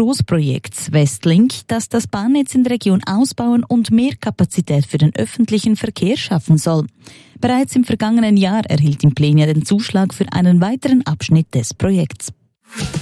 Großprojekts Westlink, das das Bahnnetz in der Region ausbauen und mehr Kapazität für den öffentlichen Verkehr schaffen soll. Bereits im vergangenen Jahr erhielt Implenia den Zuschlag für einen weiteren Abschnitt des Projekts.